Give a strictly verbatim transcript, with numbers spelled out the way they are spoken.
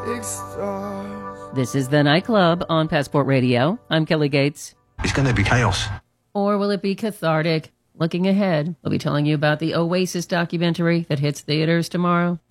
Big stars. This is The Nightclub on Passport Radio. I'm Kelly Gates. It's going to be chaos. Or will it be cathartic? Looking ahead, we'll be telling you about the Oasis documentary that hits theaters tomorrow.